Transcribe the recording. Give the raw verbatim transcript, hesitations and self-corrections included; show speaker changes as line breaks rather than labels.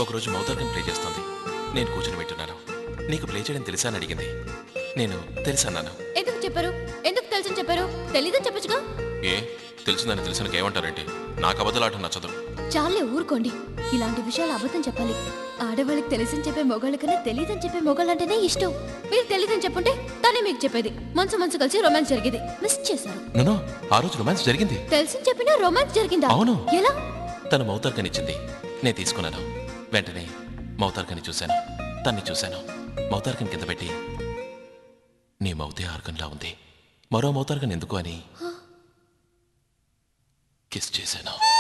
ఒకరోజు mouth organ play చేస్తుంది. నేను కూర్చొని వింటున్నాను. నీకు ప్లే చేయడం తెలుసా అని అడిగింది. నేను తెలుసన్నాను.
ఎందుకు చెప్పారు? ఎందుకు తెలుసని చెప్పారు? తెలీదని చెప్పచ్చుగా.
ఏ తెలిసిందని తెలిసిన ఏమంటారేంటి? నాకు అబద్ధలాట నచ్చదు.
చాలే ఊరుకోండి. ఇలాంటి విషయాలు అబద్ధం చెప్పాలి. ఆడవాళ్ళకి తెలిసని చెప్పే మొగాళ్ళ కన్నా తెలియదని చెప్పే మొగాళ్ళంటేనే ఇష్టం. మీరు తెలియదని చెప్పుంటే తనే మీకు చెప్పేది. మనసు మనసు కలిసి రొమాన్స్ జరిగేది. మిస్ చేశారు.
నో ఆ రోజు రొమాన్స్ జరిగింది.
తెలిసని చెప్పినా రొమాన్స్ జరిగిందా?
అవును.
ఎలా?
తన మౌతార్గన్ ఇచ్చింది, నేను తీసుకున్నాను. వెంటనే మౌతార్గని చూశాను, తన్ని చూశాను. మౌతార్గన్ కింద పెట్టి నీ మౌతే ఆర్గన్లా ఉంది, మరో మౌతార్గన్ ఎందుకు అని కిస్ చేశాను.